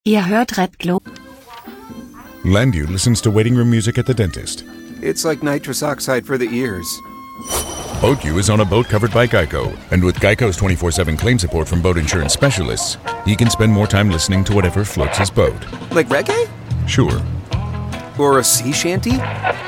Ihr hört Red Glow. Landu listens to waiting room music at the dentist. It's like nitrous oxide for the ears. BoatU is on a boat covered by Geico, and with Geico's 24/7 claim support from boat insurance specialists, he can spend more time listening to whatever floats his boat. Like reggae? Sure. Or a sea shanty?